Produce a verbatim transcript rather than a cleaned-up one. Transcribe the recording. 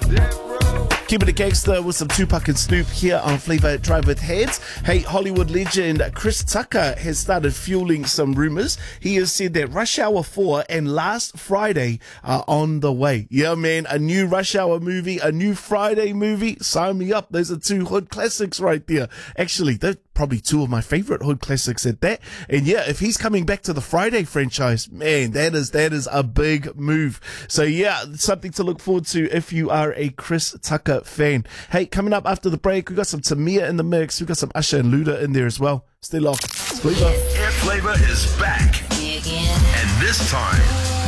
Keeping it gangster with some Tupac and Snoop here on Flavor Drive with Heads. Hey, Hollywood legend Chris Tucker has started fueling some rumors. He has said that Rush Hour four and Last Friday are on the way. Yeah, man, a new Rush Hour movie, a new Friday movie. Sign me up. Those are two hood classics right there. Actually, they're probably two of my favorite hood classics at that. And yeah, if he's coming back to the Friday franchise, man, that is, that is a big move. So yeah, something to look forward to if you are a Chris Tucker fan. Hey, coming up after the break, we got some Tamia in the mix. We got some Usher and Luda in there as well. Stay locked. It's Flavor. Air Flavor is back. And this time,